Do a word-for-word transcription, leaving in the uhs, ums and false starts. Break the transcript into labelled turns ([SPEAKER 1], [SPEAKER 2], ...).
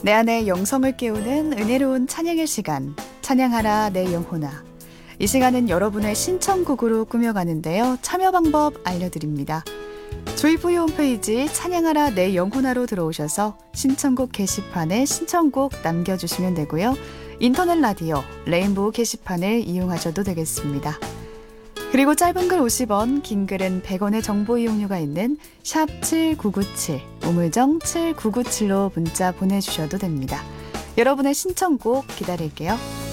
[SPEAKER 1] 내 안에 영성을 깨우는 은혜로운 찬양의 시간, 찬양하라 내 영혼아. 이 시간은 여러분의 신청곡으로 꾸며가는데요. 참여 방법 알려드립니다. 조이포의 홈페이지 찬양하라 내 영혼아로 들어오셔서 신청곡 게시판에 신청곡 남겨주시면 되고요. 인터넷 라디오 레인보우 게시판을 이용하셔도 되겠습니다. 그리고 짧은 글 오십 원, 긴 글은 백 원의 정보 이용료가 있는 샵 칠구구칠, 우물정 칠구구칠로 문자 보내주셔도 됩니다. 여러분의 신청곡 기다릴게요.